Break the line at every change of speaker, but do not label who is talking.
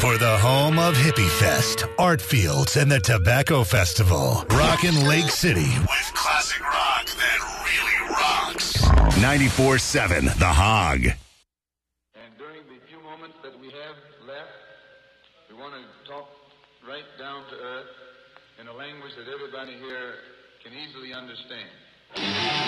For the home of Hippie Fest, Art Fields, and the Tobacco Festival. Rockin' Lake City with classic rock that really rocks. 94.7 The Hog.
And during the few moments that we have left, we want to talk right down to earth in a language that everybody here can easily understand.